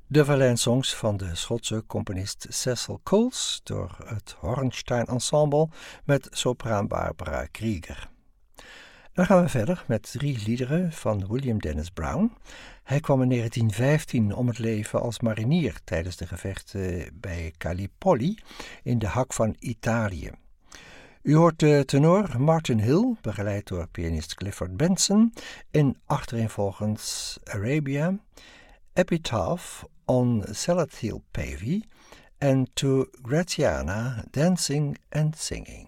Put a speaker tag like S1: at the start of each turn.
S1: De Verlaine-songs van de Schotse componist Cecil Coles door het Hornstein Ensemble met sopraan Barbara Krieger. Dan gaan we verder met 3 liederen van William Dennis Brown. Hij kwam in 1915 om het leven als marinier tijdens de gevechten bij Gallipoli in de hak van Italië. U hoort de tenor Martin Hill, begeleid door pianist Clifford Benson, in achtereenvolgens Arabia, Epitaph on Salathiel Pavey en To Gratiana Dancing and Singing.